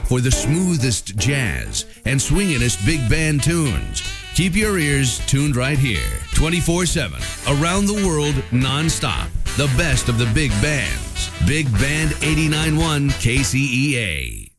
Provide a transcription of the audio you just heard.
for the smoothest jazz and swinginest big band tunes. Keep your ears tuned right here, 24/7, around the world, nonstop. The best of the big bands. Big Band 89.1 KCEA.